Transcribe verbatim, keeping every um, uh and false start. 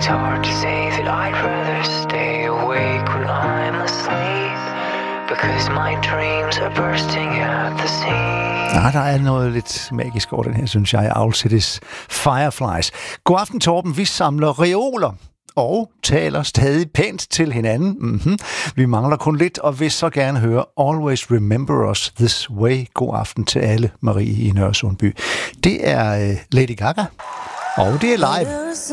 hard to say that I'd rather stay awake when I'm asleep, because my dreams are bursting at the seams. Ja, der er noget lidt magisk over den her, synes jeg. Owl City's Fireflies. God aften, Torben. Vi samler reoler og taler stadig pænt til hinanden. Mm-hmm. Vi mangler kun lidt, og vil så gerne høre Always Remember Us This Way. God aften til alle, Marie i Nørresundby. Det er uh, Lady Gaga, og det er live.